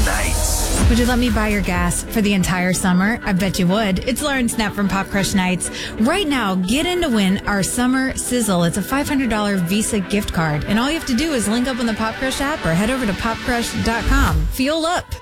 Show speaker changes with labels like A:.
A: Nights.
B: Would you let me buy your gas for the entire summer? I bet you would. It's Lauren Snap from Pop Crush Nights. Right now, get in to win our summer sizzle. It's a $500 Visa gift card. And all you have to do is link up on the Pop Crush app or head over to popcrush.com. Fuel up.